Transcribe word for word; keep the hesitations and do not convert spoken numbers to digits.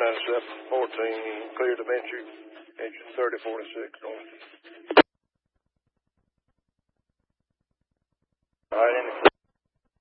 ninety-seven, fourteen, clear to Venture, engine thirty forty-six north.